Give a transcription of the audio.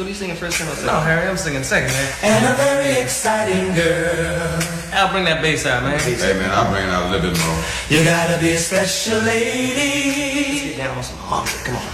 gonna be singing first or second? No, Harry, I'm singing second, man. And a very exciting girl. Al, bring that bass out, man. Hey man, I'll bring it out a little bit more. You gotta be a special lady. Get down on some hunger. Come on.